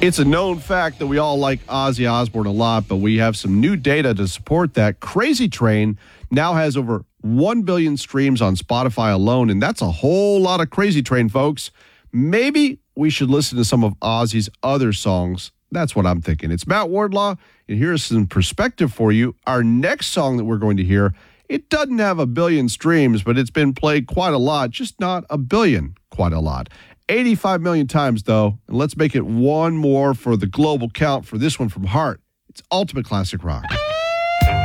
It's a known fact that we all like Ozzy Osbourne a lot, but we have some new data to support that. Crazy Train now has over 1 billion streams on Spotify alone, and that's a whole lot of Crazy Train, folks. Maybe we should listen to some of Ozzy's other songs. That's what I'm thinking. It's Matt Wardlaw, and here's some perspective for you. Our next song that we're going to hear, it doesn't have 1 billion streams, but it's been played quite a lot, just not 1 billion, quite a lot. 85 million times, though, and let's make it one more for the global count for this one from Heart. It's Ultimate Classic Rock.